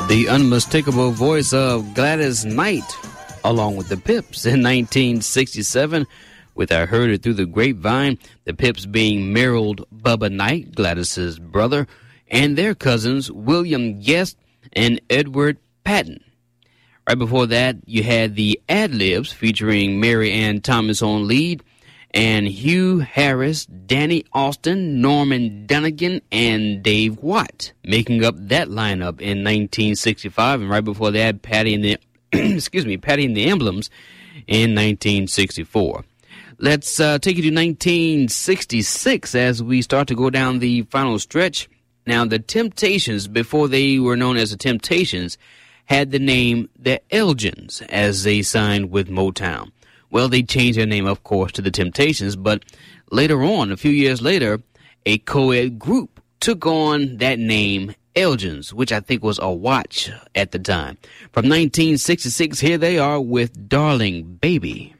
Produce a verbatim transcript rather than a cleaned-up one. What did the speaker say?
The unmistakable voice of Gladys Knight, along with the Pips in nineteen sixty-seven, with I Heard It Through the Grapevine, the Pips being Merrill Bubba Knight, Gladys's brother, and their cousins, William Guest and Edward Patton. Right before that, you had the Ad-Libs featuring Mary Ann Thomas on lead, and Hugh Harris, Danny Austin, Norman Dunnigan, and Dave Watt, making up that lineup in nineteen sixty-five. And right before that, Patty and the excuse me, Patty and the Emblems in nineteen sixty-four. Let's uh, take you to nineteen sixty-six as we start to go down the final stretch. Now, the Temptations, before they were known as the Temptations, had the name the Elgins as they signed with Motown. Well, they changed their name, of course, to the Temptations, but later on, a few years later, a co-ed group took on that name, Elgins, which I think was a watch at the time. From nineteen sixty-six, here they are with Darling Baby.